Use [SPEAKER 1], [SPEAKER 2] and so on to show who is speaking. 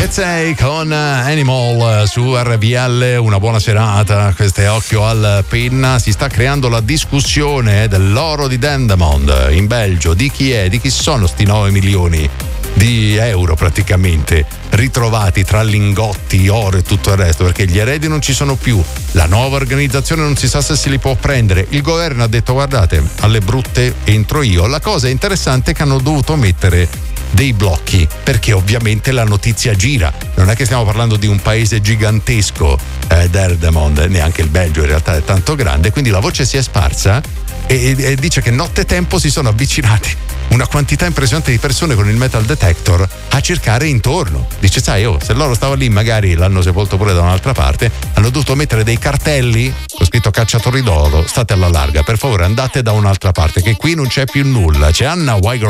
[SPEAKER 1] Sei con Animal su RPL, una buona serata. Questo è Occhio al Penna. Si sta creando la discussione dell'oro di Dendermonde in Belgio. Di chi è? Di chi sono sti 9 milioni di euro praticamente ritrovati tra lingotti, oro e tutto il resto, perché gli eredi non ci sono più, la nuova organizzazione non si sa se se li può prendere. Il governo ha detto guardate, alle brutte entro io. La cosa interessante è che hanno dovuto mettere dei blocchi, perché ovviamente la notizia gira. Non è che stiamo parlando di un paese gigantesco, Dendermonde, neanche il Belgio in realtà è tanto grande, quindi la voce si è sparsa e dice che nottetempo si sono avvicinati una quantità impressionante di persone con il metal detector a cercare intorno. Dice sai, se l'oro stava lì magari l'hanno sepolto pure da un'altra parte. Hanno dovuto mettere dei cartelli con scritto cacciatori d'oro, state alla larga, per favore andate da un'altra parte che qui non c'è più nulla. C'è Anna Weigel